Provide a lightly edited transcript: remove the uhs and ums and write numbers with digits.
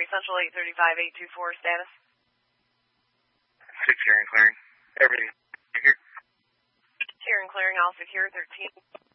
Central 835-824 status. 6 here and clearing. Everything here. Here and clearing, all secure 13.